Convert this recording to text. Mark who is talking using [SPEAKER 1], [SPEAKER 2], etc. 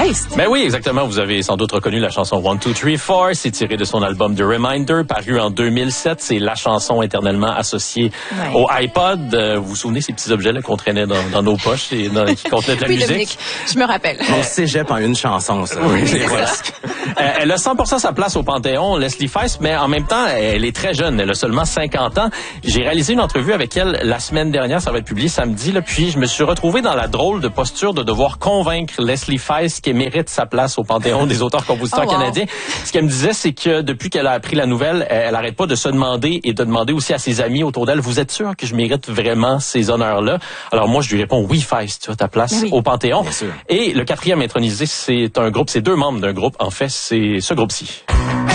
[SPEAKER 1] Feist.
[SPEAKER 2] Ben oui, exactement. Vous avez sans doute reconnu la chanson 1, 2, 3, 4. C'est tiré de son album The Reminder, paru en 2007. C'est la chanson éternellement associée au iPod. Vous vous souvenez ces petits objets là qu'on traînait dans nos poches et qui contenaient de la musique?
[SPEAKER 1] Dominique, je me rappelle.
[SPEAKER 3] On cégep en une chanson, ça.
[SPEAKER 2] Oui, presque. Elle a 100% sa place au Panthéon, Leslie Feist, mais en même temps, elle est très jeune. Elle a seulement 50 ans. J'ai réalisé une entrevue avec elle la semaine dernière. Ça va être publié samedi. Là, puis je me suis retrouvé dans la drôle de posture de devoir convaincre Leslie Feist qu'elle mérite sa place au Panthéon des auteurs-compositeurs canadiens. Ce qu'elle me disait, c'est que depuis qu'elle a appris la nouvelle, elle arrête pas de se demander et de demander aussi à ses amis autour d'elle, vous êtes sûr que je mérite vraiment ces honneurs-là? Alors moi, je lui réponds, oui, Feist, tu as ta place au Panthéon. Et le quatrième intronisé, c'est un groupe, c'est deux membres d'un groupe. En fait, c'est ce groupe-ci.